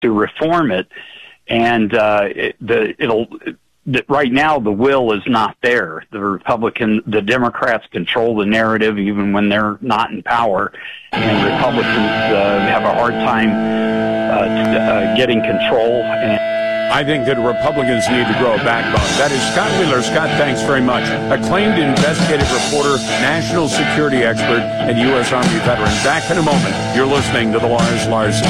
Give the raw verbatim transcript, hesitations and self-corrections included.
to reform it, and uh, it, the it'll. That right now the will is not there. The Republican, the Democrats control the narrative even when they're not in power, and Republicans uh, have a hard time uh, t- uh, getting control. And I think that Republicans need to grow a backbone. That is Scott Wheeler. Scott, thanks very much. Acclaimed investigative reporter, national security expert, and U S Army veteran. Back in a moment. You're listening to The Lars Larson